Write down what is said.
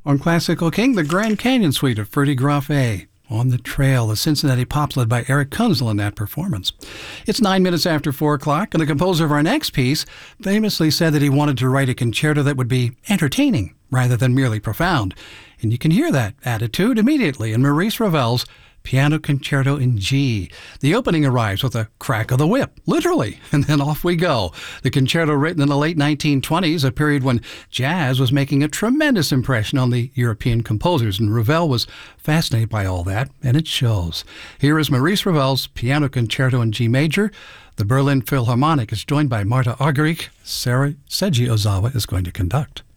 On Classical King, the Grand Canyon Suite of Ferdy Grofé. On the Trail, the Cincinnati Pop led by Eric Kunzel in that performance. It's 9 minutes after 4 o'clock, and the composer of our next piece famously said that he wanted to write a concerto that would be entertaining rather than merely profound. And you can hear that attitude immediately in Maurice Ravel's Piano Concerto in G. The opening arrives with a crack of the whip, literally, and then off we go. The concerto, written in the late 1920s, a period when jazz was making a tremendous impression on the European composers, and Ravel was fascinated by all that, and it shows. Here is Maurice Ravel's Piano Concerto in G major. The Berlin Philharmonic is joined by Marta Argerich. Sarah Seiji Ozawa is going to conduct.